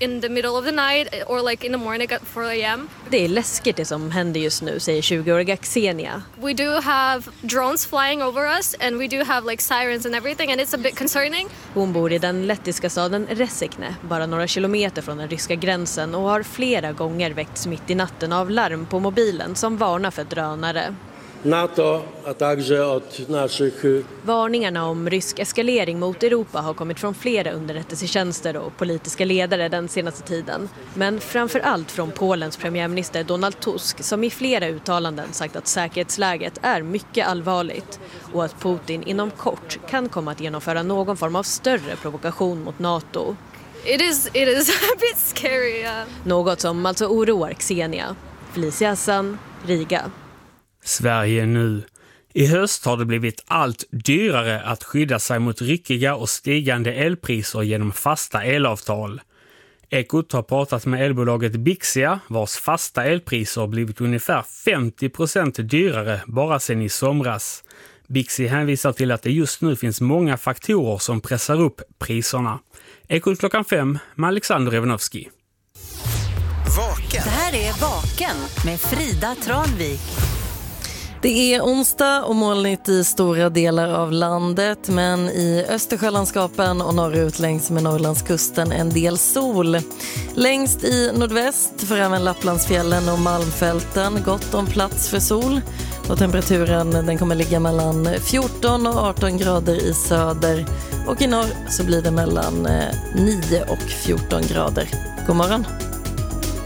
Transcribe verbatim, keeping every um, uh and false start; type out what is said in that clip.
in the middle of the night or like in the morning at four a.m. Det är läskigt det som händer just nu, säger tjugoåriga Xenia. We do have drones flying over us and we do have like sirens and everything and it's a bit concerning. Hon bor i den lettiska staden Resekne, bara några kilometer från den ryska gränsen, och har flera gånger väckts mitt i natten av larm på mobilen som varnar för drönare. NATO, a także od naszych... Varningarna om rysk eskalering mot Europa har kommit från flera underrättelsetjänster och politiska ledare den senaste tiden. Men framför allt från Polens premiärminister Donald Tusk, som i flera uttalanden sagt att säkerhetsläget är mycket allvarligt och att Putin inom kort kan komma att genomföra någon form av större provokation mot NATO. It is, it is a bit scary. Yeah. Något som alltså oroar Xenia. Felicia Hassan, Riga. Sverige nu. I höst har det blivit allt dyrare att skydda sig mot ryckiga och stigande elpriser genom fasta elavtal. Ekot har pratat med elbolaget Bixia, vars fasta elpriser har blivit ungefär femtio procent dyrare bara sedan i somras. Bixi hänvisar till att det just nu finns många faktorer som pressar upp priserna. Ekot klockan fem med Alexander Evanovski. Vaken. Det här är Vaken med Frida Tranvik. Det är onsdag och molnigt i stora delar av landet, men i Östersjölandskapen och norrut längs med Norrlandskusten en del sol. Längst i nordväst för även Lapplandsfjällen och Malmfälten gott om plats för sol. Och temperaturen den kommer ligga mellan fjorton och arton grader i söder, och i norr så blir det mellan nio och fjorton grader. God morgon!